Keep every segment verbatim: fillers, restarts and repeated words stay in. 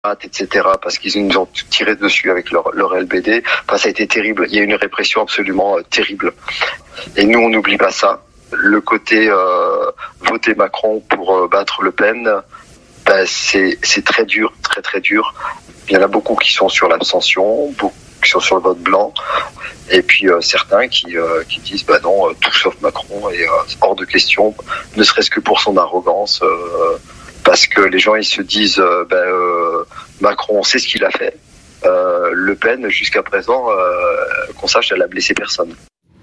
et cetera, parce qu'ils nous ont tiré dessus avec leur, leur L B D. Enfin, ça a été terrible. Il y a une répression absolument euh, terrible. Et nous, on n'oublie pas ça. Le côté euh, voter Macron pour euh, battre Le Pen, ben, c'est, c'est très dur, très très dur. Il y en a beaucoup qui sont sur l'abstention, beaucoup qui sont sur le vote blanc, et puis euh, certains qui, euh, qui disent bah non, euh, tout sauf Macron, et euh, c'est hors de question, ne serait-ce que pour son arrogance. Euh, Parce que les gens, ils se disent, euh, ben, euh, Macron, on sait ce qu'il a fait. Euh, Le Pen, jusqu'à présent, euh, qu'on sache, elle a blessé personne.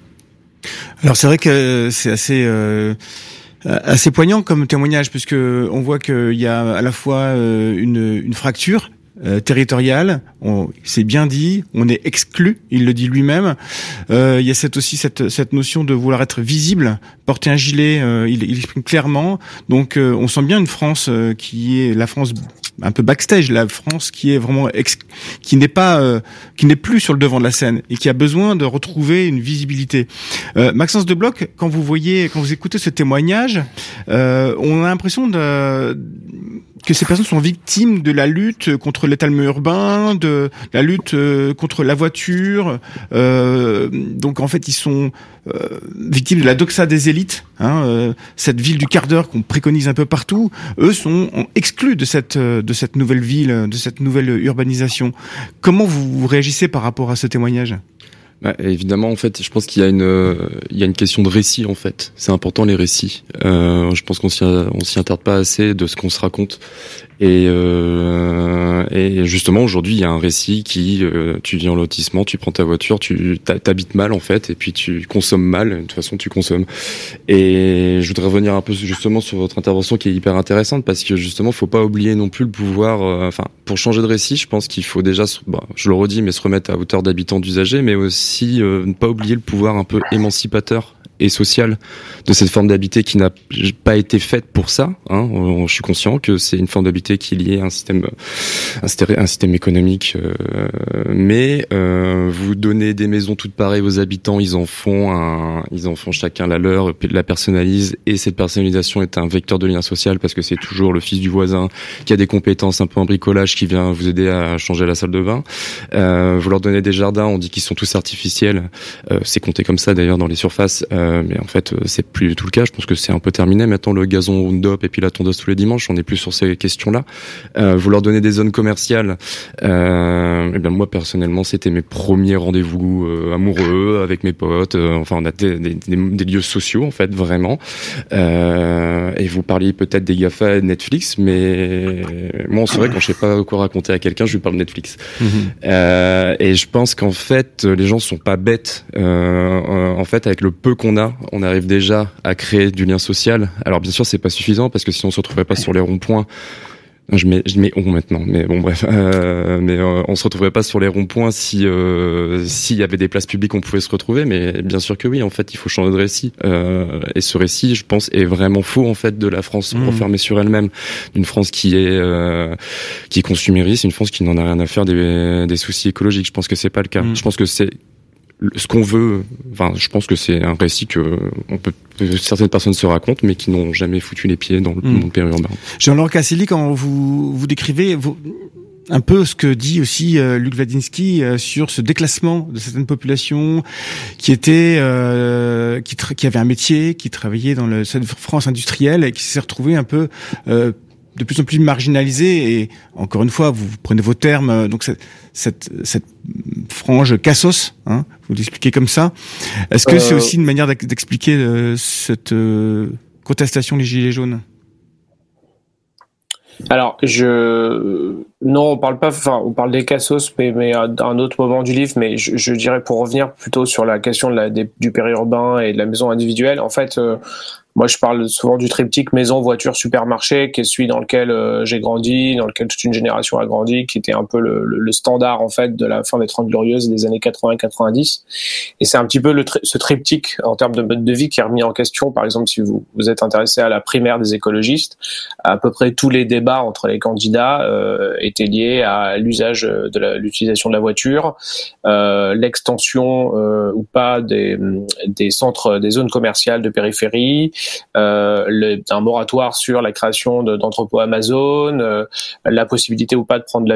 Alors c'est vrai que c'est assez euh, assez poignant comme témoignage, puisque on voit qu'il y a à la fois euh, une, une fracture Euh, territorial, on, c'est bien dit, on est exclu, il le dit lui-même. Euh, il y a cette, aussi cette, cette notion de vouloir être visible, porter un gilet, euh, il, il exprime clairement. Donc euh, on sent bien une France euh, qui est la France un peu backstage, la France qui est vraiment ex, qui n'est pas, euh, qui n'est plus sur le devant de la scène et qui a besoin de retrouver une visibilité. Euh, Maxence Debloc, quand vous voyez, quand vous écoutez ce témoignage, euh, on a l'impression de que ces personnes sont victimes de la lutte contre l'étalement urbain, de la lutte contre la voiture. Euh, donc en fait, ils sont euh, victimes de la doxa des élites. Hein, euh, cette ville du quart d'heure qu'on préconise un peu partout, eux sont exclus de cette de cette nouvelle ville, de cette nouvelle urbanisation. Comment vous réagissez par rapport à ce témoignage ? Bah, évidemment, en fait, je pense qu'il y a une, euh, il y a une question de récit, en fait. C'est important, les récits. Euh, je pense qu'on s'y, on s'y attarde pas assez de ce qu'on se raconte. Et, euh, et justement, aujourd'hui, il y a un récit qui, euh, tu vis en lotissement, tu prends ta voiture, tu t'habites mal, en fait, et puis tu consommes mal. De toute façon, tu consommes. Et je voudrais revenir un peu, justement, sur votre intervention qui est hyper intéressante, parce que, justement, faut pas oublier non plus le pouvoir, euh, enfin, pour changer de récit, je pense qu'il faut déjà, bah, je le redis, mais se remettre à hauteur d'habitants, d'usagers, mais aussi Si, euh, ne pas oublier le pouvoir un peu émancipateur et social de cette forme d'habiter qui n'a pas été faite pour ça. Hein. Je suis conscient que c'est une forme d'habiter qui est liée à un système, un système, un système économique. Euh, mais euh, vous donnez des maisons toutes pareilles aux habitants, ils en font un, ils en font chacun la leur, la personnalisent, et cette personnalisation est un vecteur de lien social parce que c'est toujours le fils du voisin qui a des compétences un peu en bricolage qui vient vous aider à changer la salle de bain. Euh, vous leur donnez des jardins, on dit qu'ils sont tous artificiels. Euh, c'est compté comme ça d'ailleurs dans les surfaces. Euh, mais en fait, c'est plus du tout le cas. Je pense que c'est un peu terminé. Maintenant, le gazon Roundup et puis la tondeuse tous les dimanches, on n'est plus sur ces questions-là. Euh, vous leur donnez des zones commerciales. Euh, et bien moi, personnellement, c'était mes premiers rendez-vous euh, amoureux avec mes potes. Euh, enfin, on a des, des, des, des lieux sociaux, en fait, vraiment. Euh, et vous parliez peut-être des GAFA et de Netflix, mais moi, c'est vrai, quand je sais pas quoi raconter à quelqu'un, je lui parle de Netflix. Mmh. Euh, et je pense qu'en fait, les gens sont pas bêtes. Euh, en fait, avec le peu qu'on a, on arrive déjà à créer du lien social. Alors bien sûr, c'est pas suffisant parce que sinon on se retrouverait pas sur les ronds-points. Je mets, je mets on maintenant, mais bon bref, euh, mais euh, on se retrouverait pas sur les ronds-points si euh, s'il y avait des places publiques, on pouvait se retrouver. Mais bien sûr que oui. En fait, il faut changer de récit. Euh, et ce récit, je pense, est vraiment faux en fait de la France mmh. refermée sur elle-même, d'une France qui est euh, qui est consumériste, une France qui n'en a rien à faire des, des soucis écologiques. Je pense que c'est pas le cas. Mmh. Je pense que c'est ce qu'on veut, enfin, je pense que c'est un récit que on peut, que certaines personnes se racontent, mais qui n'ont jamais foutu les pieds dans le mmh. monde périurbain. Jean-Laurent Casselli, quand vous vous décrivez vous, un peu ce que dit aussi euh, Luc Wadiński euh, sur ce déclassement de certaines populations qui étaient euh, qui, tra- qui avaient un métier, qui travaillaient dans le, cette France industrielle et qui s'est retrouvée un peu euh, de plus en plus marginalisé. Et encore une fois, vous prenez vos termes, donc cette, cette, cette frange cassos, hein, vous l'expliquez comme ça. Est-ce que euh... c'est aussi une manière d'expliquer euh, cette euh, contestation des Gilets jaunes ? Alors, je non, on parle pas. Enfin, on parle des cassos, mais, mais à un autre moment du livre. Mais je, je dirais pour revenir plutôt sur la question de la, des, du périurbain et de la maison individuelle. En fait, euh, moi, je parle souvent du triptyque maison, voiture, supermarché, qui est celui dans lequel euh, j'ai grandi, dans lequel toute une génération a grandi, qui était un peu le, le, le standard en fait de la fin des Trente Glorieuses des années quatre-vingts quatre-vingt-dix. Et c'est un petit peu le tri- ce triptyque en termes de mode de vie qui est remis en question. Par exemple, si vous vous êtes intéressé à la primaire des écologistes, à peu près tous les débats entre les candidats euh, étaient liés à l'usage de la, l'utilisation de la voiture, euh, l'extension euh, ou pas des, des centres, des zones commerciales de périphérie. euh, le, un moratoire sur la création de, d'entrepôts Amazon, euh, la possibilité ou pas de prendre